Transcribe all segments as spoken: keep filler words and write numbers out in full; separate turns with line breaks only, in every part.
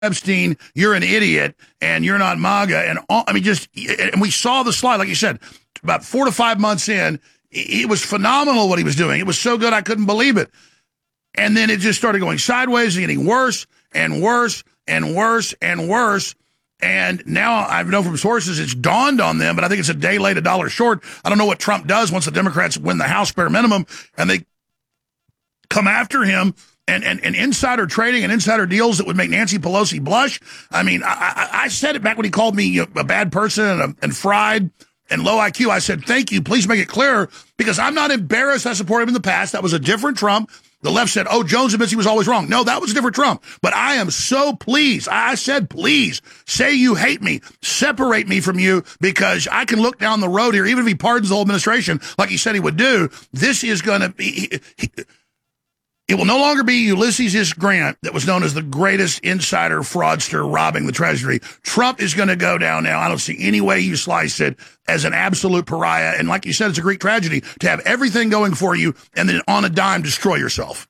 Epstein, you're an idiot, and you're not MAGA. And all, I mean, just, and we saw the slide, like you said, about four to five months in, it was phenomenal what he was doing. It was so good, I couldn't believe it. And then it just started going sideways and getting worse and worse and worse and worse. And now I know from sources it's dawned on them, but I think it's a day late, a dollar short. I don't know what Trump does once the Democrats win the House bare minimum and they come after him. And, and, and insider trading and insider deals that would make Nancy Pelosi blush. I mean, I, I, I said it back when he called me a bad person and, a, and fried and low I Q. I said, thank you. Please make it clear, because I'm not embarrassed. I supported him in the past. That was a different Trump. The left said, oh, Jones and Missy was always wrong. No, that was a different Trump. But I am so pleased. I said, please say you hate me. Separate me from you, because I can look down the road here, even if he pardons the whole administration like he said he would do. This is going to be... He, he, It will no longer be Ulysses S. Grant that was known as the greatest insider fraudster robbing the Treasury. Trump is going to go down now. I don't see any way you slice it as an absolute pariah. And like you said, it's a Greek tragedy to have everything going for you and then on a dime destroy yourself.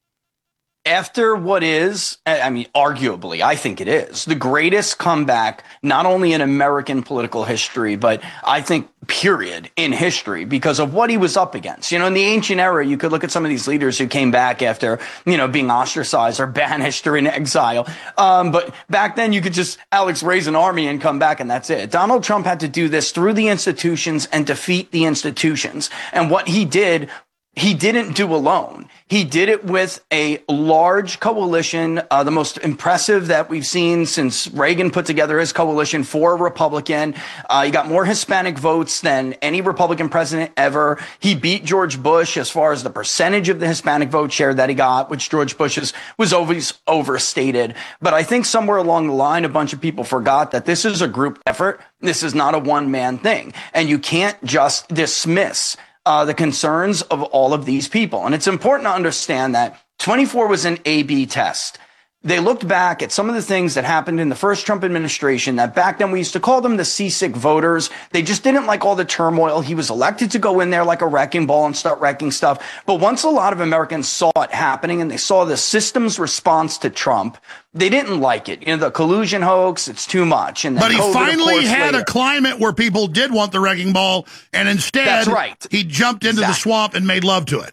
After what is, I mean, arguably, I think it is, the greatest comeback, not only in American political history, but I think, period, in history, because of what he was up against. You know, in the ancient era, you could look at some of these leaders who came back after, you know, being ostracized or banished or in exile. Um, but back then, you could just, Alex, raise an army and come back, and that's it. Donald Trump had to do this through the institutions and defeat the institutions. And what he did, he didn't do alone. He did it with a large coalition, uh, the most impressive that we've seen since Reagan put together his coalition for a Republican. Uh, he got more Hispanic votes than any Republican president ever. He beat George Bush as far as the percentage of the Hispanic vote share that he got, which George Bush's was always overstated. But I think somewhere along the line, a bunch of people forgot that this is a group effort. This is not a one-man thing. And you can't just dismiss Uh, the concerns of all of these people. And it's important to understand that twenty-four was an A B test. They looked back at some of the things that happened in the first Trump administration that back then we used to call them the seasick voters. They just didn't like all the turmoil. He was elected to go in there like a wrecking ball and start wrecking stuff. But once a lot of Americans saw it happening and they saw the system's response to Trump, they didn't like it. You know, the collusion hoax, it's too much. And
but he
COVID,
finally had
later.
a climate where people did want the wrecking ball, and instead
That's right.
he jumped into exactly. the swamp and made love to it.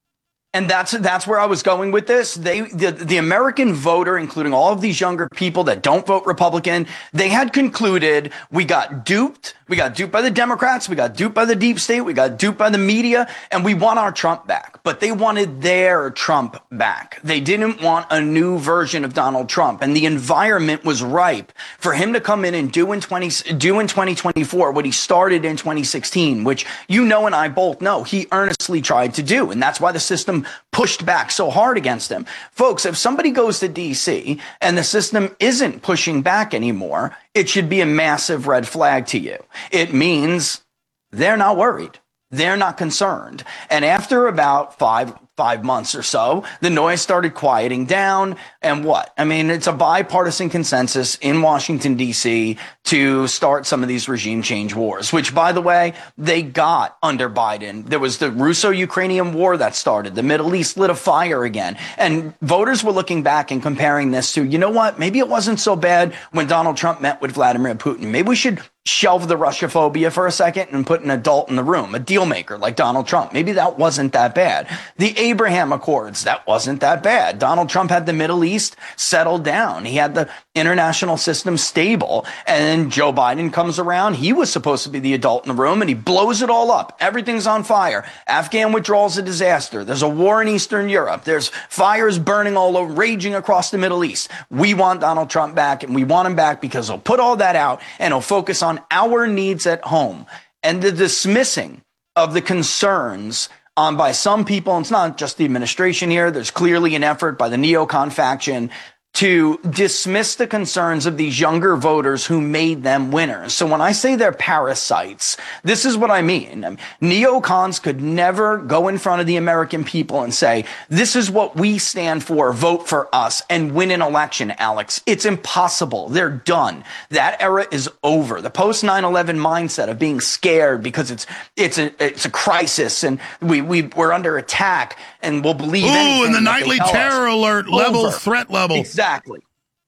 And that's that's where I was going with this. They the, the American voter, including all of these younger people that don't vote Republican, they had concluded we got duped. We got duped by the Democrats. We got duped by the deep state. We got duped by the media. And we want our Trump back. But they wanted their Trump back. They didn't want a new version of Donald Trump. And the environment was ripe for him to come in and do in twenty do in twenty twenty-four what he started in twenty sixteen, which you know and I both know he earnestly tried to do. And that's why the system pushed back so hard against him. Folks, if somebody goes to D C and the system isn't pushing back anymore, it should be a massive red flag to you. It means they're not worried. They're not concerned. And after about five five months or so, the noise started quieting down. And what? I mean, it's a bipartisan consensus in Washington, D C to start some of these regime change wars, which, by the way, they got under Biden. There was the Russo-Ukrainian war that started. The Middle East lit a fire again. And voters were looking back and comparing this to, you know what? Maybe it wasn't so bad when Donald Trump met with Vladimir Putin. Maybe we should shelve the Russophobia for a second and put an adult in the room, a deal maker like Donald Trump. Maybe that wasn't that bad. The Abraham Accords, that wasn't that bad. Donald Trump had the Middle East settled down. He had the international system stable. And then Joe Biden comes around. He was supposed to be the adult in the room, and he blows it all up. Everything's on fire. Afghan withdrawal's a disaster. There's a war in Eastern Europe. There's fires burning all over, raging across the Middle East. We want Donald Trump back, and we want him back because he'll put all that out, and he'll focus on our needs at home. And the dismissing of the concerns um, by some people, and it's not just the administration here, there's clearly an effort by the neocon faction to dismiss the concerns of these younger voters who made them winners. So when I say they're parasites, this is what I mean. I mean, neocons could never go in front of the American people and say, this is what we stand for, vote for us, and win an election, Alex. It's impossible. They're done. That era is over. The post nine eleven mindset of being scared because it's it's a it's a crisis and we, we, we're under attack and we'll believe
Ooh,
anything.
and the nightly terror alert level, threat level.
Exactly.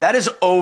That is over.